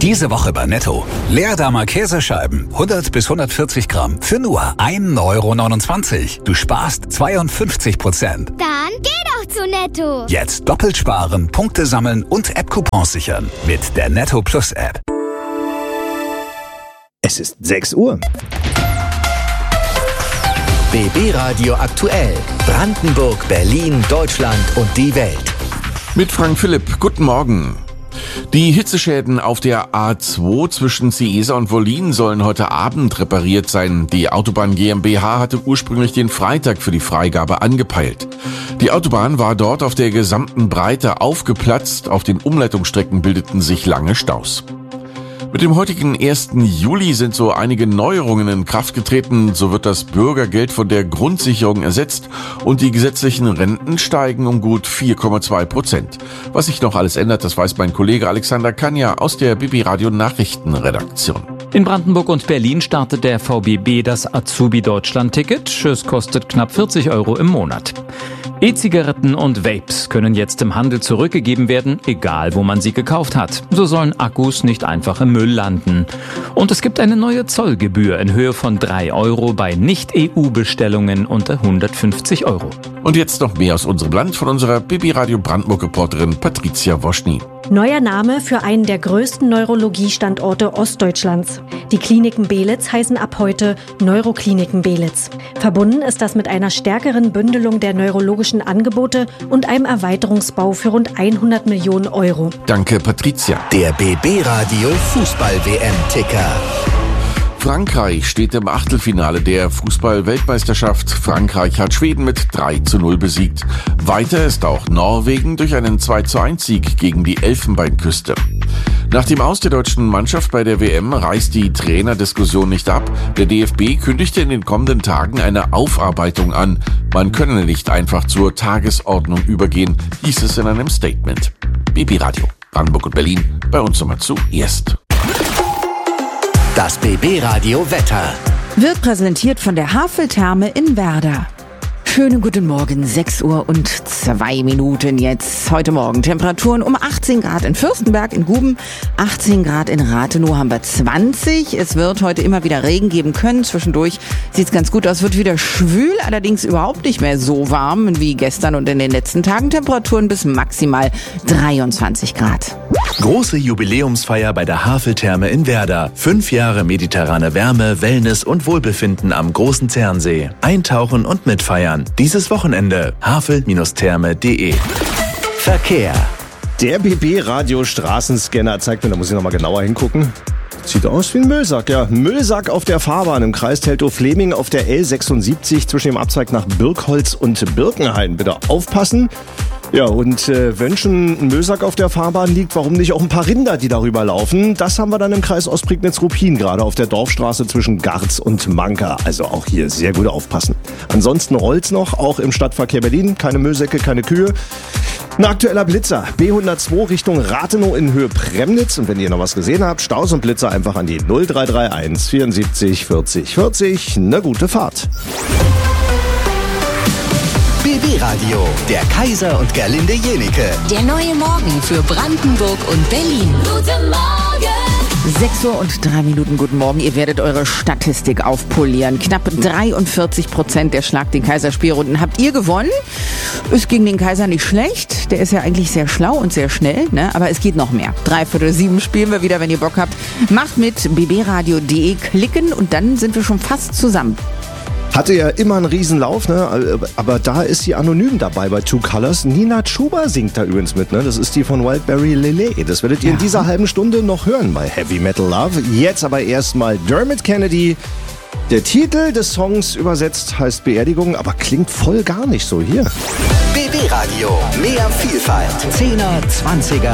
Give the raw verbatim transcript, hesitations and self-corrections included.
Diese Woche bei Netto. Leerdamer Käsescheiben, hundert bis hundertvierzig Gramm für nur ein Euro neunundzwanzig. Du sparst zweiundfünfzig Prozent. Dann geh doch zu Netto. Jetzt doppelt sparen, Punkte sammeln und App-Coupons sichern mit der Netto Plus App. Es ist sechs Uhr. B B Radio aktuell. Brandenburg, Berlin, Deutschland und die Welt. Mit Frank Philipp. Guten Morgen. Die Hitzeschäden auf der A zwei zwischen Ciesa und Wollin sollen heute Abend repariert sein. Die Autobahn GmbH hatte ursprünglich den Freitag für die Freigabe angepeilt. Die Autobahn war dort auf der gesamten Breite aufgeplatzt. Auf den Umleitungsstrecken bildeten sich lange Staus. Mit dem heutigen ersten Juli sind so einige Neuerungen in Kraft getreten. So wird das Bürgergeld von der Grundsicherung ersetzt und die gesetzlichen Renten steigen um gut vier Komma zwei Prozent. Was sich noch alles ändert, das weiß mein Kollege Alexander Kanja aus der B B Radio Nachrichtenredaktion. In Brandenburg und Berlin startet der V B B das Azubi-Deutschland-Ticket. Es kostet knapp vierzig Euro im Monat. E-Zigaretten und Vapes können jetzt im Handel zurückgegeben werden, egal wo man sie gekauft hat. So sollen Akkus nicht einfach im Müll landen. Und es gibt eine neue Zollgebühr in Höhe von drei Euro bei Nicht-E U-Bestellungen unter hundertfünfzig Euro. Und jetzt noch mehr aus unserem Land von unserer B B Radio Brandenburg-Reporterin Patricia Woschny. Neuer Name für einen der größten Neurologie-Standorte Ostdeutschlands. Die Kliniken Beelitz heißen ab heute Neurokliniken Beelitz. Verbunden ist das mit einer stärkeren Bündelung der neurologischen Angebote und einem Erweiterungsbau für rund hundert Millionen Euro. Danke, Patricia. Der B B Radio Fußball-W M-Ticker. Frankreich steht im Achtelfinale der Fußball-Weltmeisterschaft. Frankreich hat Schweden mit drei zu null besiegt. Weiter ist auch Norwegen durch einen zwei zu eins Sieg gegen die Elfenbeinküste. Nach dem Aus der deutschen Mannschaft bei der W M reißt die Trainerdiskussion nicht ab. Der D F B kündigte in den kommenden Tagen eine Aufarbeitung an. Man könne nicht einfach zur Tagesordnung übergehen, hieß es in einem Statement. B B Radio, Brandenburg und Berlin, bei uns nochmal zuerst. Das B B Radio Wetter wird präsentiert von der Haveltherme in Werder. Schönen guten Morgen, sechs Uhr und zwei Minuten jetzt. Heute Morgen Temperaturen um achtzehn Grad in Fürstenberg, in Guben, achtzehn Grad in Rathenow haben wir zwanzig. Es wird heute immer wieder Regen geben können. Zwischendurch sieht es ganz gut aus, wird wieder schwül, allerdings überhaupt nicht mehr so warm wie gestern und in den letzten Tagen. Temperaturen bis maximal dreiundzwanzig Grad. Große Jubiläumsfeier bei der Haveltherme in Werder. Fünf Jahre mediterrane Wärme, Wellness und Wohlbefinden am Großen Zernsee. Eintauchen und mitfeiern. Dieses Wochenende havel Therme punkt de. Verkehr. Der B B Radio Straßenscanner zeigt mir, da muss ich nochmal genauer hingucken. Sieht aus wie ein Müllsack, ja. Müllsack auf der Fahrbahn im Kreis Teltow-Fleming auf der L sechsundsiebzig zwischen dem Abzweig nach Birkholz und Birkenhain. Bitte aufpassen. Ja, und äh, wenn schon ein Müllsack auf der Fahrbahn liegt, warum nicht auch ein paar Rinder, die darüber laufen? Das haben wir dann im Kreis Ostprignitz-Ruppin, gerade auf der Dorfstraße zwischen Garz und Manka. Also auch hier sehr gut aufpassen. Ansonsten rollt's noch, auch im Stadtverkehr Berlin. Keine Müllsäcke, keine Kühe. Ein aktueller Blitzer. B hundertzwei Richtung Rathenow in Höhe Premnitz. Und wenn ihr noch was gesehen habt, Staus und Blitzer einfach an die null drei drei eins vierundsiebzig vierzig vierzig. Eine gute Fahrt. B B Radio, der Kaiser und Gerlinde Jenike. Der neue Morgen für Brandenburg und Berlin. Guten Morgen! sechs Uhr und drei Minuten, guten Morgen. Ihr werdet eure Statistik aufpolieren. Knapp dreiundvierzig Prozent der Schlag den Kaiser Spielrunden habt ihr gewonnen. Ist gegen den Kaiser nicht schlecht. Der ist ja eigentlich sehr schlau und sehr schnell, ne? Aber es geht noch mehr. Dreiviertel sieben spielen wir wieder, wenn ihr Bock habt. Macht mit b b radio punkt de, klicken und dann sind wir schon fast zusammen. Hatte ja immer einen Riesenlauf, ne? Aber da ist sie anonym dabei bei Two Colors. Nina Chuba singt da übrigens mit, ne? Das ist die von Wildberry Lele. Das werdet ihr ja in dieser halben Stunde noch hören bei Heavy Metal Love. Jetzt aber erstmal Dermot Kennedy. Der Titel des Songs übersetzt heißt Beerdigung, aber klingt voll gar nicht so hier. B B Radio, mehr Vielfalt. Zehner, Zwanziger